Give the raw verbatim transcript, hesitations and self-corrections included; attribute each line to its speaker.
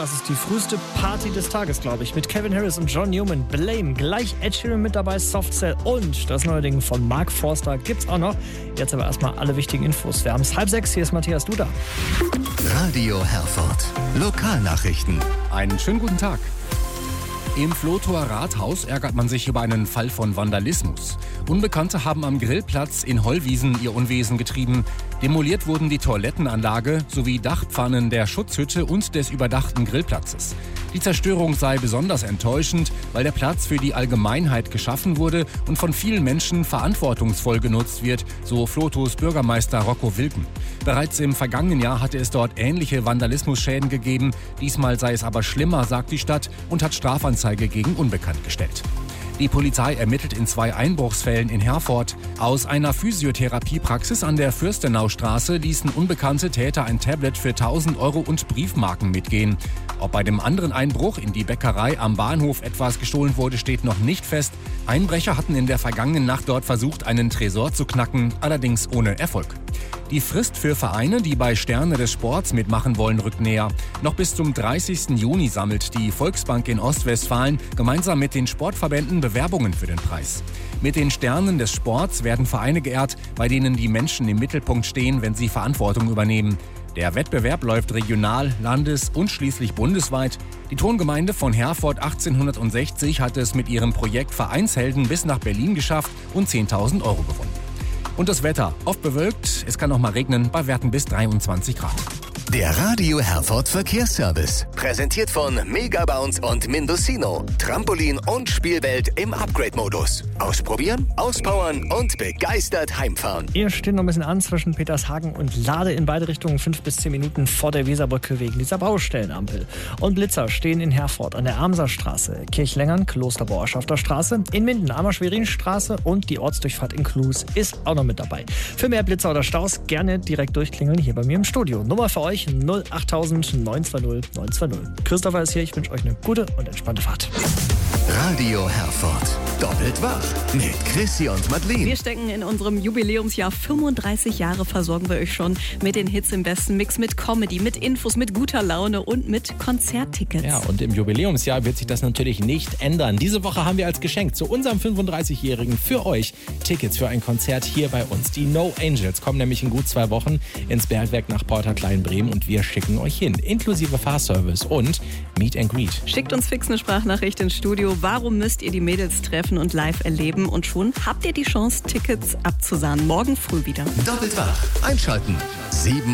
Speaker 1: das ist die früheste Party des Tages, glaube ich. Mit Calvin Harris und John Newman. Blame, gleich Ed Sheeran mit dabei, Soft Cell und das neue Ding von Mark Forster gibt's auch noch. Jetzt aber erstmal alle wichtigen Infos. Wir haben es halb sechs, hier ist Matthias Duda.
Speaker 2: Radio Herford. Lokalnachrichten.
Speaker 3: Einen schönen guten Tag. Im Vlotower Rathaus ärgert man sich über einen Fall von Vandalismus. Unbekannte haben am Grillplatz in Hollwiesen ihr Unwesen getrieben. Demoliert wurden die Toilettenanlage sowie Dachpfannen der Schutzhütte und des überdachten Grillplatzes. Die Zerstörung sei besonders enttäuschend, weil der Platz für die Allgemeinheit geschaffen wurde und von vielen Menschen verantwortungsvoll genutzt wird, so Vlotos Bürgermeister Rocco Wilken. Bereits im vergangenen Jahr hatte es dort ähnliche Vandalismusschäden gegeben. Diesmal sei es aber schlimmer, sagt die Stadt und hat Strafanzeige gegen Unbekannt gestellt. Die Polizei ermittelt in zwei Einbruchsfällen in Herford. Aus einer Physiotherapiepraxis an der Fürstenaustraße ließen unbekannte Täter ein Tablet für tausend Euro und Briefmarken mitgehen. Ob bei dem anderen Einbruch in die Bäckerei am Bahnhof etwas gestohlen wurde, steht noch nicht fest. Einbrecher hatten in der vergangenen Nacht dort versucht, einen Tresor zu knacken, allerdings ohne Erfolg. Die Frist für Vereine, die bei Sterne des Sports mitmachen wollen, rückt näher. Noch bis zum dreißigsten Juni sammelt die Volksbank in Ostwestfalen gemeinsam mit den Sportverbänden Bewerbungen für den Preis. Mit den Sternen des Sports werden Vereine geehrt, bei denen die Menschen im Mittelpunkt stehen, wenn sie Verantwortung übernehmen. Der Wettbewerb läuft regional, landes- und schließlich bundesweit. Die Tongemeinde von Herford achtzehnhundertsechzig hat es mit ihrem Projekt Vereinshelden bis nach Berlin geschafft und zehntausend Euro gewonnen. Und das Wetter, oft bewölkt, es kann auch mal regnen, bei Werten bis dreiundzwanzig Grad.
Speaker 2: Der Radio Herford Verkehrsservice. Präsentiert von Megabounce und Mindocino. Trampolin und Spielwelt im Upgrade-Modus. Ausprobieren, auspowern und begeistert heimfahren.
Speaker 1: Ihr steht noch ein bisschen an zwischen Petershagen und Lade in beide Richtungen, fünf bis zehn Minuten vor der Weserbrücke wegen dieser Baustellenampel. Und Blitzer stehen in Herford an der Amserstraße, Kirchlengern, Klosterboerschafter Straße, in Minden, Ammer-Schwerin-Straße und die Ortsdurchfahrt in Klus ist auch noch mit dabei. Für mehr Blitzer oder Staus gerne direkt durchklingeln hier bei mir im Studio. Nummer für euch null achttausend neun zwei null neun zwei null. Christopher ist hier, ich wünsche euch eine gute und entspannte Fahrt.
Speaker 2: Radio Herford. Doppelt wach mit Chrissy und Madeleine.
Speaker 4: Wir stecken in unserem Jubiläumsjahr. fünfunddreißig Jahre versorgen wir euch schon mit den Hits im besten Mix, mit Comedy, mit Infos, mit guter Laune und mit Konzerttickets.
Speaker 5: Ja, und im Jubiläumsjahr wird sich das natürlich nicht ändern. Diese Woche haben wir als Geschenk zu unserem fünfunddreißigjährigen für euch Tickets für ein Konzert hier bei uns. Die No Angels kommen nämlich in gut zwei Wochen ins Bergwerk nach Porta Kleinbremen und wir schicken euch hin, inklusive Fahrservice und Meet and Greet.
Speaker 4: Schickt uns fix eine Sprachnachricht ins Studio. Warum müsst ihr die Mädels treffen und live erleben? Und schon habt ihr die Chance, Tickets abzusahnen. Morgen früh wieder.
Speaker 2: Doppelt wach. Einschalten. sieben